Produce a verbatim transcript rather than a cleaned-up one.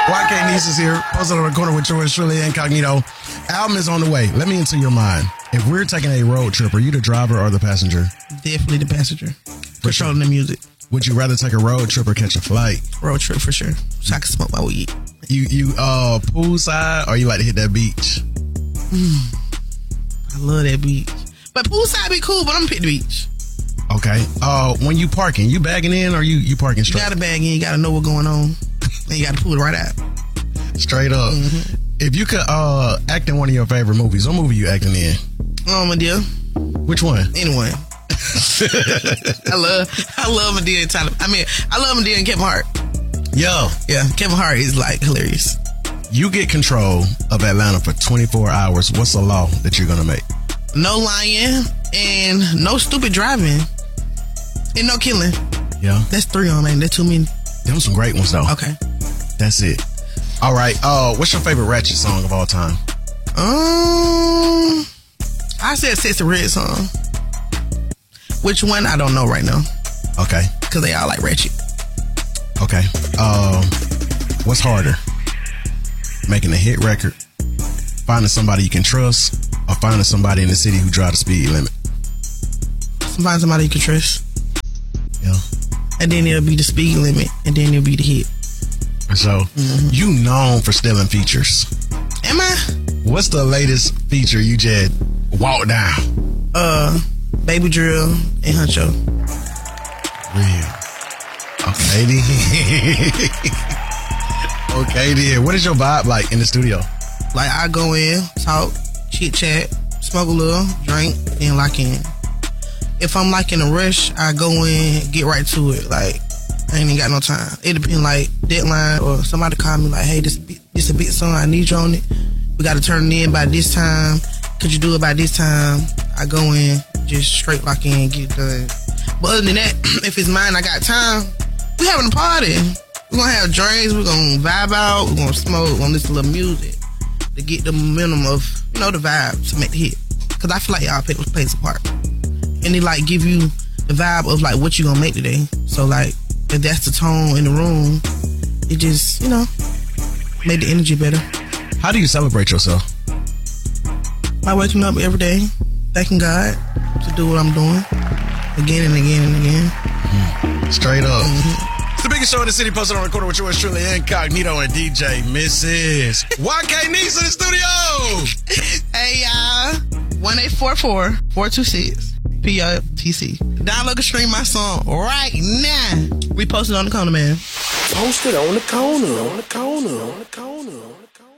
Y K Nice is here, posted on the corner with yours truly, Incognito. Album is on the way. Let me into your mind. If we're taking a road trip, are you the driver or the passenger? Definitely the passenger. For Controlling sure. the music. Would you rather take a road trip or catch a flight? Road trip for sure. So I can smoke my weed. You you uh poolside or you like to hit that beach? Mm. I love that beach. But poolside be cool, but I'm gonna pick the beach. Okay. Uh, when you parking, you bagging in or you you parking straight? You gotta bag in. You gotta know what's going on, and you gotta pull it right out. Straight up. Mm-hmm. If you could uh act in one of your favorite movies, what movie you acting in? Oh, my dear. Which one? Anyone. I love I love Madea and Tyler. I mean, I love Madea and Kevin Hart. Yo. Yeah, Kevin Hart is like hilarious. You get control of Atlanta for twenty-four hours. What's the law that you're gonna make? No lying and no stupid driving and no killing. Yeah. That's three on, man. That's too many. Them some great ones though. Okay. That's it. All right. Uh, what's your favorite Ratchet song of all time? Um, I said Sexy Red song. Which one? I don't know right now. Okay. Because they all like Ratchet. Okay. Um, what's harder? Making a hit record, finding somebody you can trust, or finding somebody in the city who drive the speed limit? Find somebody you can trust. Yeah. And then it'll be the speed limit, and then it'll be the hit. So, mm-hmm. you known for stealing features. Am I? What's the latest feature you just walked down? Uh, Baby Drill and Huncho. Real. Okay, then. Okay, then. What is your vibe like in the studio? Like, I go in, talk, chit chat, smoke a little, drink, then lock in. If I'm like in a rush, I go in, get right to it. Like, I ain't even got no time. It depends, like, deadline or somebody call me like, hey, this this a big song, I need you on it. We got to turn it in by this time. Could you do it by this time? I go in, just straight lock in, get it done. But other than that, if it's mine, I got time, we having a party. We're going to have drinks, we're going to vibe out, we're going to smoke, we're going to listen to little music to get the momentum of, you know, the vibe to make the hit. Because I feel like y'all play, plays a part. And they, like, give you the vibe of, like, what you going to make today. So, like, if that's the tone in the room, it just, you know, made the energy better. How do you celebrate yourself? By waking up every day, thanking God to do what I'm doing again and again and again. Mm-hmm. Straight up. Mm-hmm. It's the biggest show in the city, posted on the corner with yours truly, Incognito and D J Missus Y K Nice in the studio. Hey, y'all. one eight four four, four two six, P O T C. Download and stream my song right now. We posted on the corner, man. Posted on the corner, on the corner, on the corner, on the corner.